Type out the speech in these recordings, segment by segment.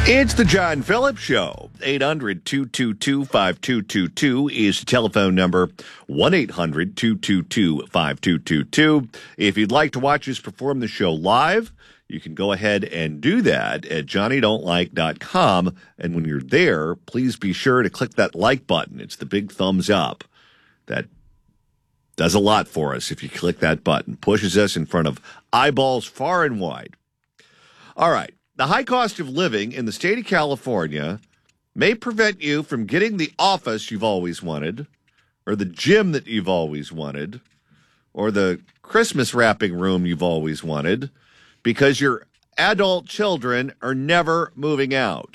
It's the John Phillips Show. 800-222-5222 is the telephone number. 1-800-222-5222. If you'd like to watch us perform the show live, you can go ahead and do that at johnnydon'tlike.com. And when you're there, please be sure to click that like button. It's the big thumbs up. That does a lot for us if you click that button. Pushes us in front of eyeballs far and wide. All right. The high cost of living in the state of California may prevent you from getting the office you've always wanted, or the gym that you've always wanted, or the Christmas wrapping room you've always wanted, because your adult children are never moving out.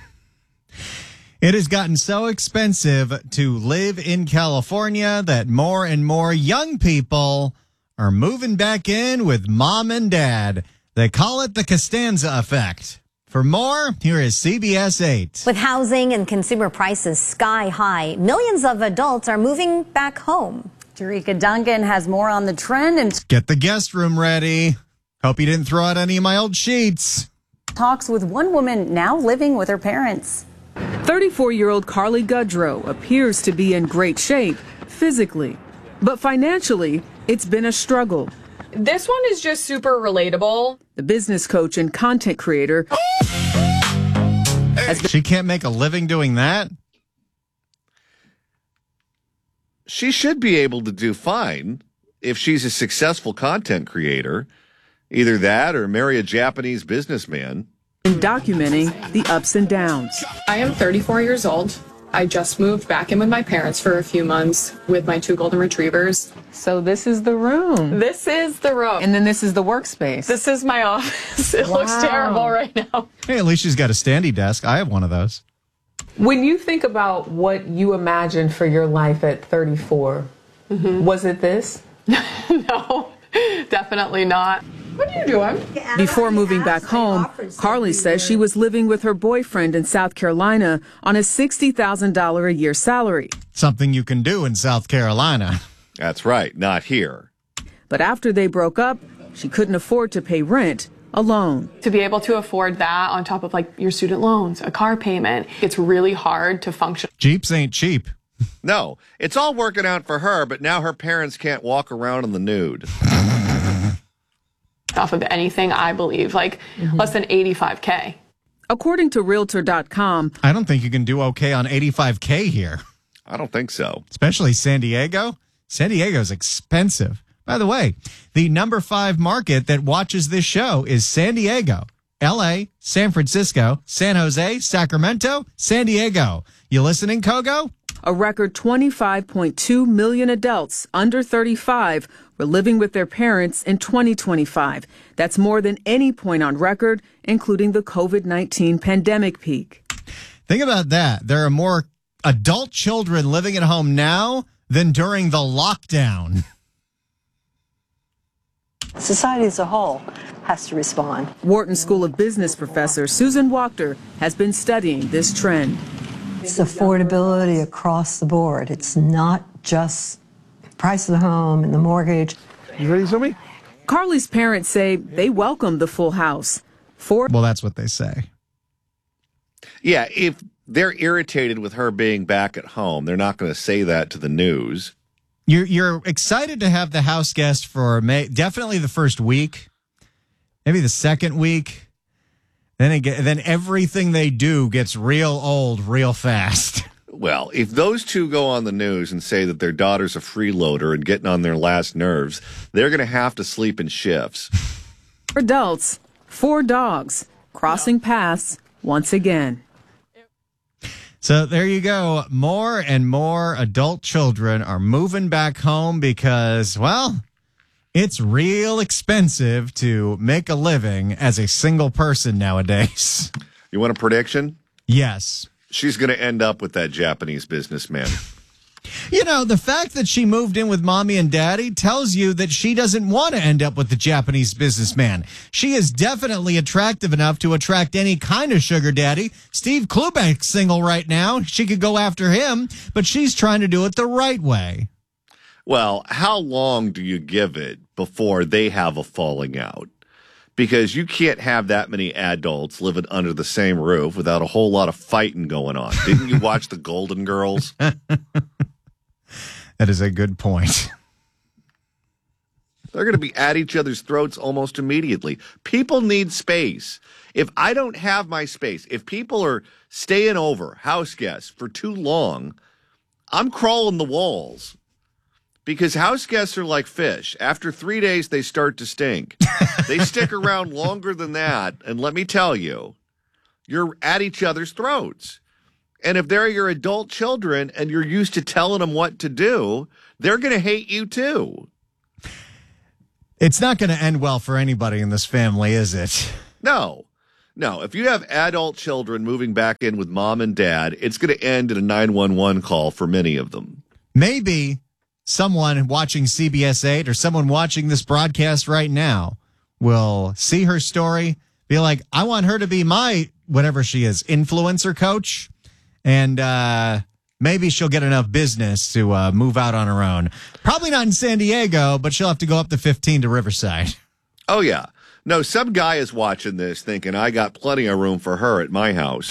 It has gotten so expensive to live in California that more and more young people are moving back in with mom and dad. They call it the Costanza effect. For more, here is CBS 8. With housing and consumer prices sky high, millions of adults are moving back home. Jerika Duncan has more on the trend and Get the guest room ready. Hope you didn't throw out any of my old sheets. talks with one woman now living with her parents. 34-year-old Carly Goodrow appears to be in great shape physically, but financially, it's been a struggle. This one is just super relatable. The business coach and content creator She can't make a living doing that? She should be able to do fine if she's a successful content creator. Either that or marry a Japanese businessman. in documenting the ups and downs. I am 34 years old. I just moved back in with my parents for a few months with my 2 golden retrievers. So this is the room. This is the room. And then this is the workspace. This is my office. It looks terrible right now. Hey, at least she's got a standy desk. I have one of those. When you think about what you imagined for your life at 34, was it this? No, definitely not. What are you doing? Before moving back home, Carly says she was living with her boyfriend in South Carolina on a $60,000 a year salary. Something you can do in South Carolina. That's right, not here. But after they broke up, she couldn't afford to pay rent alone. To be able to afford that on top of like your student loans, a car payment, it's really hard to function. Jeeps ain't cheap. No, it's all working out for her, but now her parents can't walk around in the nude. Off of anything, I believe, like less than 85K. According to Realtor.com, I don't think you can do okay on 85K here, I don't think so. especially San Diego. San Diego's expensive. By the way, the number 5 market that watches this show is San Diego, L.A., San Francisco, San Jose, Sacramento, San Diego. You listening, Kogo? a record 25.2 million adults under 35 were living with their parents in 2025. That's more than any point on record, including the COVID-19 pandemic peak. Think about that. There are more adult children living at home now than during the lockdown. Society as a whole has to respond. Wharton School of Business professor Susan Wachter has been studying this trend. It's affordability across the board. It's not just the price of the home and the mortgage. You ready, Zoe? Carly's parents say they welcome the full house. Well, that's what they say. Yeah, if they're irritated with her being back at home, they're not going to say that to the news. You're excited to have the house guest for definitely the first week, maybe the second week. Then everything they do gets real old real fast. Well, if those two go on the news and say that their daughter's a freeloader and getting on their last nerves, they're going to have to sleep in shifts. For adults, 4 dogs crossing paths once again. So there you go. More and more adult children are moving back home because, well, it's real expensive to make a living as a single person nowadays. You want a prediction? Yes. She's going to end up with that Japanese businessman. You know, the fact that she moved in with mommy and daddy tells you that she doesn't want to end up with the Japanese businessman. She is definitely attractive enough to attract any kind of sugar daddy. Steve Klubeck's single right now. She could go after him, but she's trying to do it the right way. Well, how long do you give it before they have a falling out? because you can't have that many adults living under the same roof without a whole lot of fighting going on. Didn't you watch The Golden Girls? That is a good point. They're going to be at each other's throats almost immediately. People need space. If I don't have my space, if people are staying over, house guests, for too long, I'm crawling the walls. Because house guests are like fish. After 3 days, they start to stink. They stick around longer than that. And let me tell you, you're at each other's throats. And if they're your adult children and you're used to telling them what to do, they're going to hate you too. It's not going to end well for anybody in this family, is it? No. If you have adult children moving back in with mom and dad, it's going to end in a 911 call for many of them. Maybe someone watching CBS 8 or someone watching this broadcast right now will see her story, be like, I want her to be my, whatever she is, influencer coach. And maybe she'll get enough business to move out on her own. Probably not in San Diego, but she'll have to go up to 15 to Riverside. Oh, yeah. No, some guy is watching this thinking, I got plenty of room for her at my house.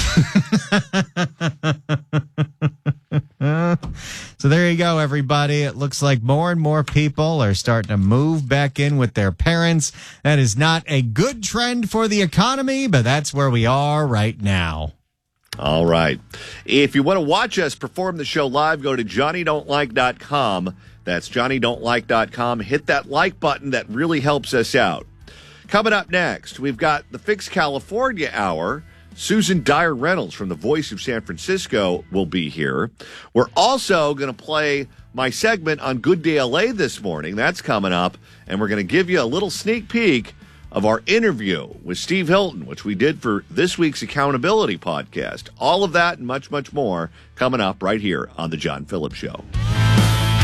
So there you go, everybody. It looks like more and more people are starting to move back in with their parents. That is not a good trend for the economy, but that's where we are right now. All right. If you want to watch us perform the show live, go to JohnnyDon'tLike.com. That's JohnnyDon'tLike.com. Hit that like button. That really helps us out. Coming up next, we've got the Fix California Hour. Susan Dyer Reynolds from The Voice of San Francisco will be here. We're also going to play my segment on Good Day LA this morning. That's coming up. And we're going to give you a little sneak peek of our interview with Steve Hilton, which we did for this week's Accountability Podcast. All of that and much, much more coming up right here on The John Phillips Show.